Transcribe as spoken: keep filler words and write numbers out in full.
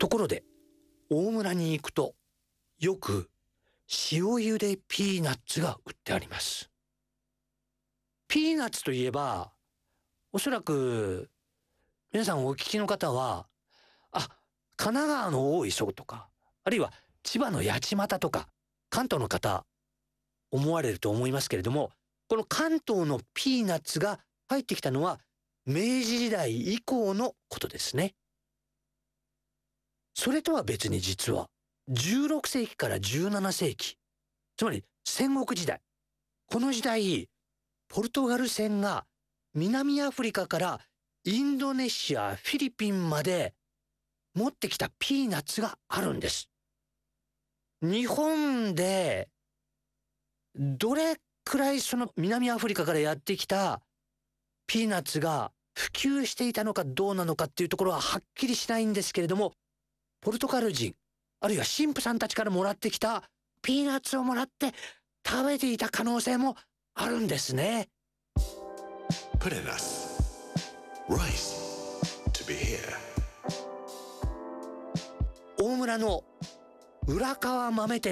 ところで、大村に行くと、よく塩茹でピーナッツが売ってあります。ピーナッツといえば、おそらく皆さんお聞きの方は、あ、神奈川の大磯とか、あるいは千葉の八街とか、関東の方、思われると思いますけれども、この関東のピーナッツが入ってきたのは明治時代以降のことですね。それとは別に実はじゅうろくせいきからじゅうななせいき、つまり戦国時代、この時代、ポルトガル船が南アフリカからインドネシア、フィリピンまで持ってきたピーナッツがあるんです。日本でどれくらいその南アフリカからやってきたピーナッツが普及していたのかどうなのかっていうところははっきりしないんですけれども、ポルトガル人、あるいは神父さんたちからもらってきたピーナッツをもらって食べていた可能性もあるんですね。 Put in us. Rice to be here. 大村の浦川豆店